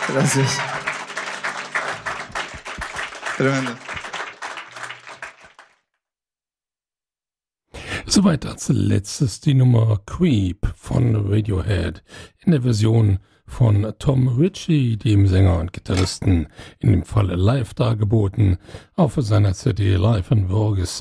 Gracias. Tremendo. Soweit als letztes die Nummer Creep von Radiohead in der Version von Tom Ritchie, dem Sänger und Gitarristen, in dem Fall live dargeboten, auf seiner CD Live in Vogue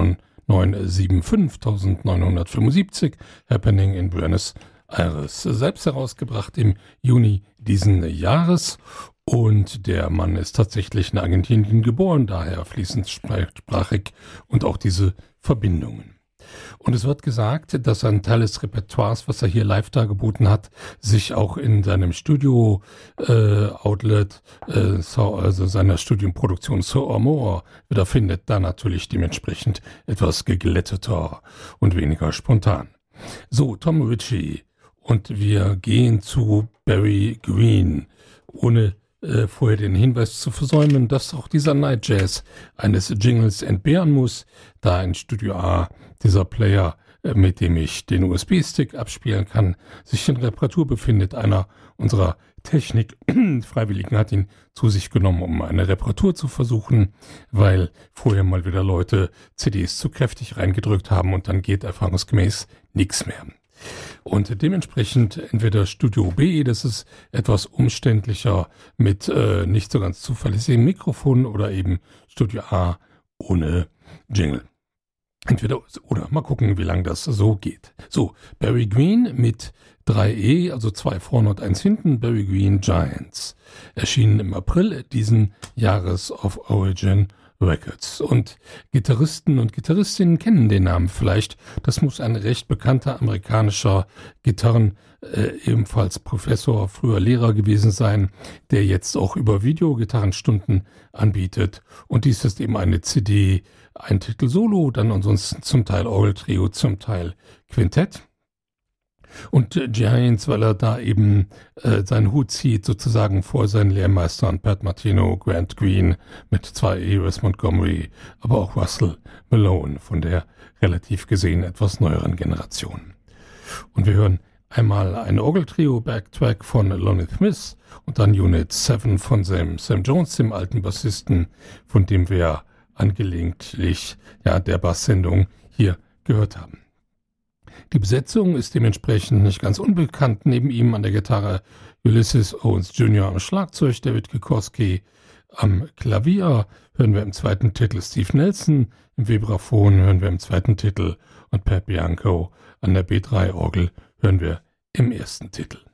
1975, Happening in Buenos Aires, selbst herausgebracht im Juni diesen Jahres. Und der Mann ist tatsächlich in Argentinien geboren, daher fließend sprachig und auch diese Verbindungen. Und es wird gesagt, dass ein Teil des Repertoires, was er hier live dargeboten hat, sich auch in seinem Studio-Outlet, also seiner Studienproduktion So Amor, wiederfindet, da natürlich dementsprechend etwas geglätteter und weniger spontan. So, Tom Ritchie, und wir gehen zu Barry Green, ohne vorher den Hinweis zu versäumen, dass auch dieser Night Jazz eines Jingles entbehren muss, da in Studio A dieser Player, mit dem ich den USB-Stick abspielen kann, sich in Reparatur befindet. Einer unserer Technik-Freiwilligen hat ihn zu sich genommen, um eine Reparatur zu versuchen, weil vorher mal wieder Leute CDs zu kräftig reingedrückt haben und dann geht erfahrungsgemäß nichts mehr. Und dementsprechend entweder Studio B, das ist etwas umständlicher mit nicht so ganz zuverlässigem Mikrofon, oder eben Studio A ohne Jingle. Entweder oder, mal gucken, wie lange das so geht. So, Barry Green mit 3 also 2 vorne und 1 hinten, Barry Green Giants. Erschienen im April diesen Jahres auf Origin Records. Und Gitarristen und Gitarristinnen kennen den Namen vielleicht. Das muss ein recht bekannter amerikanischer ebenfalls Professor, früher Lehrer gewesen sein, der jetzt auch über Videogitarrenstunden anbietet. Und dies ist eben eine CD, ein Titel Solo, dann ansonsten zum Teil Orgeltrio, zum Teil Quintett. Und Giants, weil er da eben seinen Hut zieht, sozusagen vor seinen Lehrmeistern Pat Martino, Grant Green mit 2 Wes Montgomery, aber auch Russell Malone von der relativ gesehen etwas neueren Generation. Und wir hören einmal ein Orgeltrio Backtrack von Lonnie Smith und dann Unit 7 von Sam Jones, dem alten Bassisten, von dem wir angelegentlich der Basssendung hier gehört haben. Die Besetzung ist dementsprechend nicht ganz unbekannt. Neben ihm an der Gitarre Ulysses Owens Jr. am Schlagzeug, David Kikoski am Klavier, hören wir im zweiten Titel Steve Nelson, im Vibraphon hören wir im zweiten Titel und Pat Bianco an der B3-Orgel hören wir im ersten Titel.